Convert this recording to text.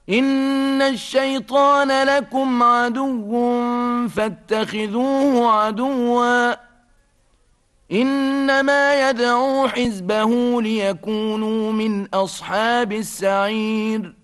إن الشيطان لكم عدو فاتخذوه عدوا إنما يدعو حزبه ليكونوا من أصحاب السعير